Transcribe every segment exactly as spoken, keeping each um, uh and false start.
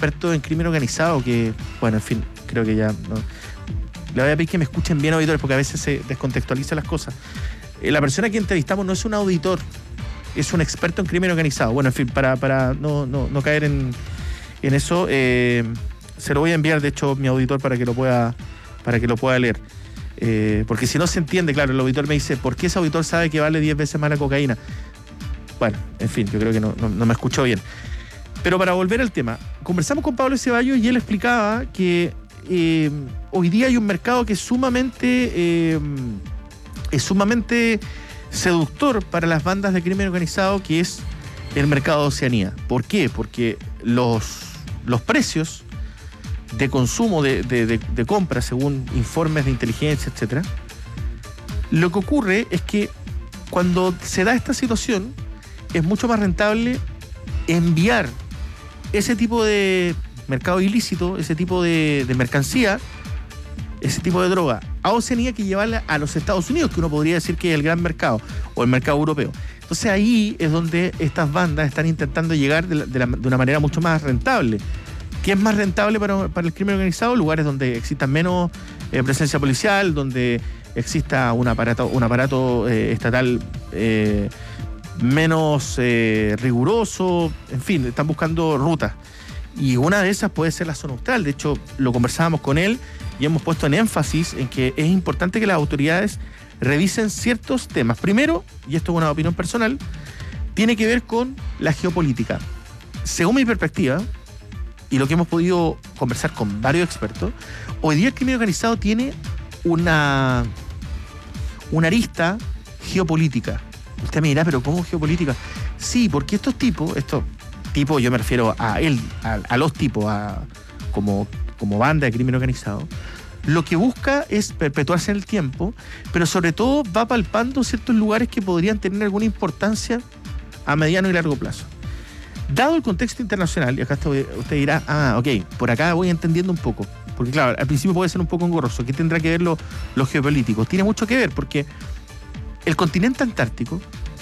experto en crimen organizado que, bueno, en fin, creo que ya... No, le voy a pedir que me escuchen bien, auditores, porque a veces se descontextualizan las cosas. Eh, la persona que entrevistamos no es un auditor, es un experto en crimen organizado. Bueno, en fin, para, para no, no, no caer en, en eso, eh, se lo voy a enviar, de hecho, a mi auditor para que lo pueda, para que lo pueda leer. Eh, porque si no se entiende, claro, el auditor me dice, ¿por qué ese auditor sabe que vale diez veces más la cocaína? Bueno, en fin, yo creo que no, no, no me escuchó bien. Pero para volver al tema, conversamos con Pablo Ceballos y él explicaba que eh, hoy día hay un mercado que es sumamente, eh, es sumamente seductor para las bandas de crimen organizado, que es el mercado de Oceanía. ¿Por qué? Porque los, los precios de consumo, de, de, de, de compra, según informes de inteligencia, etcétera, lo que ocurre es que cuando se da esta situación, es mucho más rentable enviar ese tipo de mercado ilícito, ese tipo de, de mercancía, ese tipo de droga a Oceanía que llevarla a los Estados Unidos, que uno podría decir que es el gran mercado, o el mercado europeo. Entonces ahí es donde estas bandas están intentando llegar de, la, de, la, de una manera mucho más rentable. ¿Qué es más rentable para, para el crimen organizado? Lugares donde exista menos eh, presencia policial, donde exista un aparato, un aparato eh, estatal eh, menos eh, riguroso, en fin, están buscando rutas. Y una de esas puede ser la zona austral. De hecho, lo conversábamos con él y hemos puesto en énfasis en que es importante que las autoridades revisen ciertos temas. Primero, y esto es una opinión personal, tiene que ver con la geopolítica. Según mi perspectiva, y lo que hemos podido conversar con varios expertos, hoy día el crimen organizado tiene una, una arista geopolítica. Usted me dirá, ¿pero cómo geopolítica? Sí, porque estos tipos, estos tipos, yo me refiero a él, a, a los tipos, a, como, como banda de crimen organizado, lo que busca es perpetuarse en el tiempo, pero sobre todo va palpando ciertos lugares que podrían tener alguna importancia a mediano y largo plazo. Dado el contexto internacional, y acá usted dirá, ah, ok, por acá voy entendiendo un poco, porque claro, al principio puede ser un poco engorroso. ¿Qué tendrá que ver lo, los geopolíticos? Tiene mucho que ver, porque el continente antártico,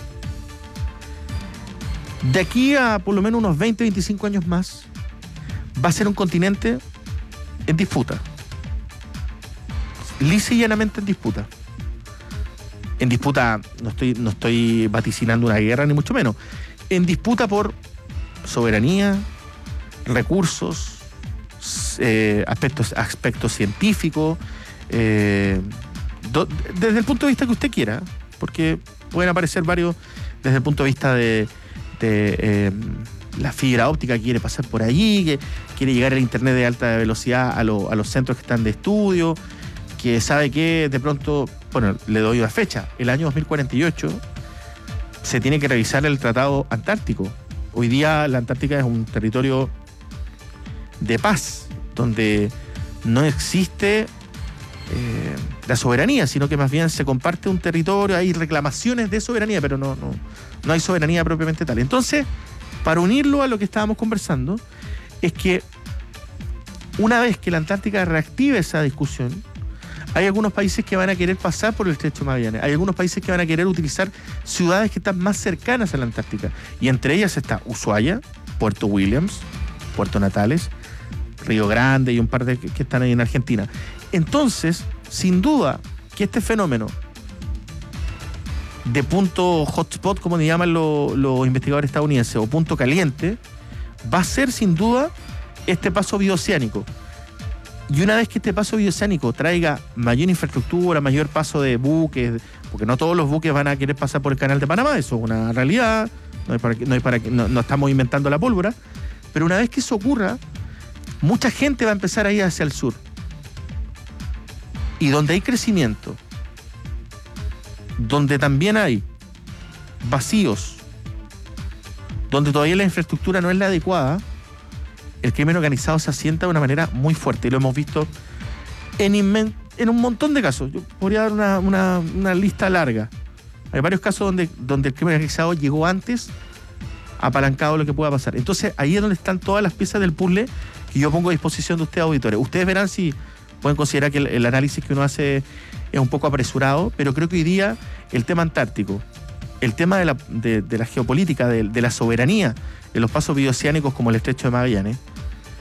de aquí a por lo menos unos veinte, veinticinco años más, va a ser un continente en disputa. Lisa y llanamente en disputa. En disputa, no estoy, no estoy vaticinando una guerra, ni mucho menos. En disputa por soberanía, recursos, eh, aspectos, aspectos científicos, eh, do, desde el punto de vista que usted quiera, porque pueden aparecer varios desde el punto de vista de, de eh, la fibra óptica que quiere pasar por allí, que quiere llegar al internet de alta velocidad a, lo, a los centros que están de estudio, que sabe que de pronto, bueno, le doy una fecha, el año dos mil cuarenta y ocho se tiene que revisar el Tratado Antártico. Hoy día la Antártica es un territorio de paz, donde no existe eh, la soberanía, sino que más bien se comparte un territorio, hay reclamaciones de soberanía, pero no, no, no hay soberanía propiamente tal. Entonces, para unirlo a lo que estábamos conversando, es que una vez que la Antártica reactive esa discusión, hay algunos países que van a querer pasar por el Estrecho de Magallanes. Hay algunos países que van a querer utilizar ciudades que están más cercanas a la Antártica. Y entre ellas está Ushuaia, Puerto Williams, Puerto Natales, Río Grande y un par de que están ahí en Argentina. Entonces, sin duda que este fenómeno de punto hotspot, como le llaman los, los investigadores estadounidenses, o punto caliente, va a ser sin duda este paso bioceánico. Y una vez que este paso bioceánico traiga mayor infraestructura, mayor paso de buques, porque no todos los buques van a querer pasar por el canal de Panamá, eso es una realidad, no, hay para, no, hay para, no, no estamos inventando la pólvora, pero una vez que eso ocurra, mucha gente va a empezar a ir hacia el sur. Y donde hay crecimiento, donde también hay vacíos, donde todavía la infraestructura no es la adecuada, el crimen organizado se asienta de una manera muy fuerte. Y lo hemos visto en, inmen- en un montón de casos. Yo podría dar una, una, una lista larga. Hay varios casos donde, donde el crimen organizado llegó antes, apalancado lo que pueda pasar. Entonces, ahí es donde están todas las piezas del puzzle que yo pongo a disposición de ustedes, auditores. Ustedes verán si pueden considerar que el, el análisis que uno hace es un poco apresurado, pero creo que hoy día el tema antártico, el tema de la, de, de la geopolítica, de, de la soberanía, de los pasos bioceánicos como el Estrecho de Magallanes,